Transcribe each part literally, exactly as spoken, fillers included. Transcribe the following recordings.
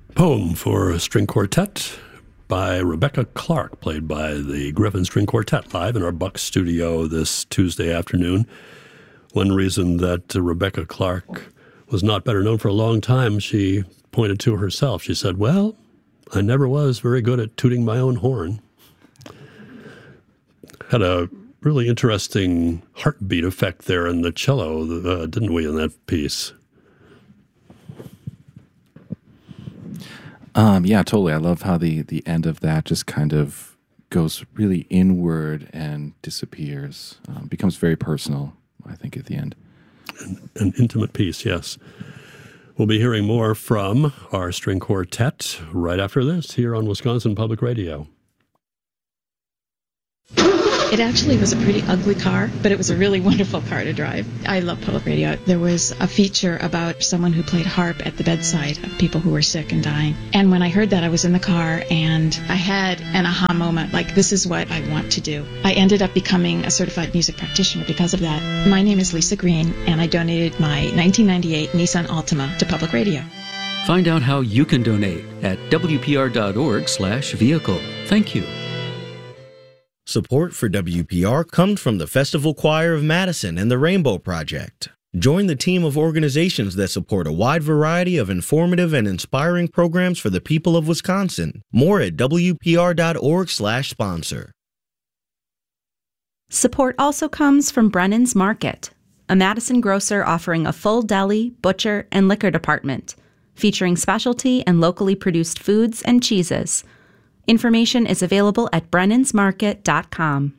Poem for a String Quartet by Rebecca Clark, played by the Griffin String Quartet, live in our Buck studio this Tuesday afternoon. One reason that Rebecca Clark was not better known for a long time, she pointed to herself. She said, well, I never was very good at tooting my own horn. Had a really interesting heartbeat effect there in the cello, uh, didn't we, in that piece? Um, yeah, totally. I love how the, the end of that just kind of goes really inward and disappears. Um, becomes very personal, I think, at the end. An, an intimate piece, yes. We'll be hearing more from our string quartet right after this here on Wisconsin Public Radio. It actually was a pretty ugly car, but it was a really wonderful car to drive. I love public radio. There was a feature about someone who played harp at the bedside of people who were sick and dying. And when I heard that, I was in the car and I had an aha moment, like, this is what I want to do. I ended up becoming a certified music practitioner because of that. My name is Lisa Green, and I donated my nineteen ninety-eight Nissan Altima to public radio. Find out how you can donate at W P R dot org slash vehicle. Thank you. Support for W P R comes from the Festival Choir of Madison and the Rainbow Project. Join the team of organizations that support a wide variety of informative and inspiring programs for the people of Wisconsin. More at W P R dot org slash sponsor. Support also comes from Brennan's Market, a Madison grocer offering a full deli, butcher, and liquor department, featuring specialty and locally produced foods and cheeses. Information is available at brennans market dot com.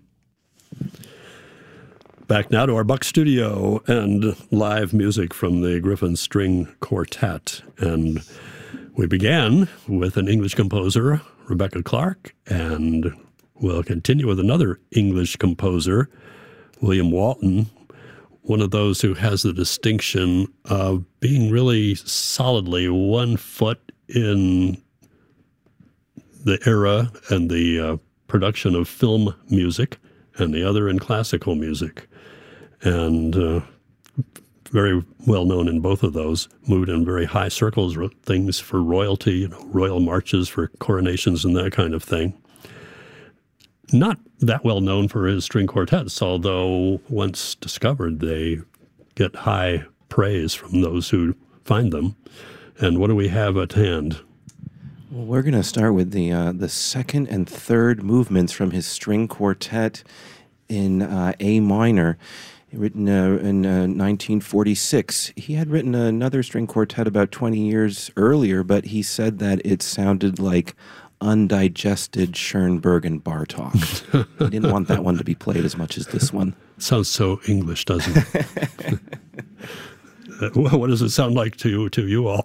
Back now to our Buck studio and live music from the Griffin String Quartet. And we began with an English composer, Rebecca Clark, and we'll continue with another English composer, William Walton, one of those who has the distinction of being really solidly one foot in the era and the uh, production of film music, and the other in classical music. And uh, very well known in both of those, moved in very high circles, wrote things for royalty, you know, royal marches for coronations and that kind of thing. Not that well known for his string quartets, although once discovered, they get high praise from those who find them. And what do we have at hand? Well, we're going to start with the uh, the second and third movements from his string quartet in uh, A minor, written uh, in uh, nineteen forty-six. He had written another string quartet about twenty years earlier, but he said that it sounded like undigested Schoenberg and Bartók. He didn't want that one to be played as much as this one. Sounds so English, doesn't it? uh, what does it sound like to you, to you all?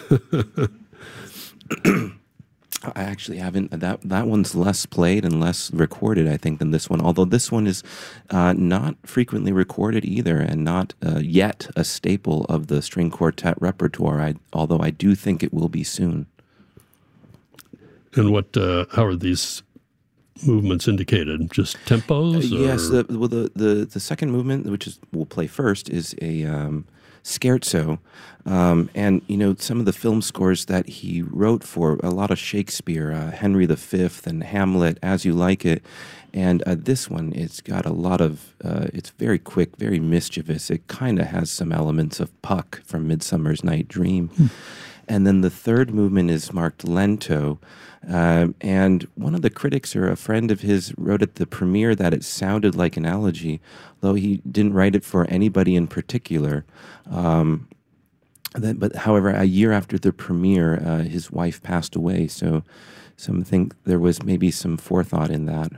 I actually haven't. That that one's less played and less recorded, I think, than this one. Although this one is uh, not frequently recorded either, and not uh, yet a staple of the string quartet repertoire. I, although I do think it will be soon. And what? Uh, how are these movements indicated? Just tempos? Uh, yes. The, well, the, the the second movement, which is we'll play first, is a Um, scherzo, um, and you know some of the film scores that he wrote for a lot of Shakespeare, uh, Henry the Fifth and Hamlet, As You Like It, and uh, this one it's got a lot of uh, it's very quick, very mischievous. It kind of has some elements of Puck from Midsummer's Night Dream. Hmm. And then the third movement is marked lento. Um, and one of the critics, or a friend of his, wrote at the premiere that it sounded like an elegy, though he didn't write it for anybody in particular. Um, that, but however, a year after the premiere, uh, his wife passed away, so some think there was maybe some forethought in that.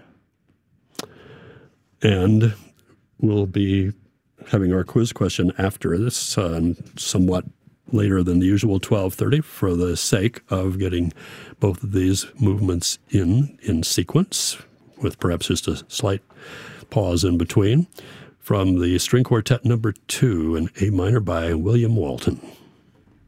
And we'll be having our quiz question after this, uh, somewhat later than the usual twelve thirty, for the sake of getting both of these movements in in sequence, with perhaps just a slight pause in between, from the String Quartet number two in A minor by William Walton.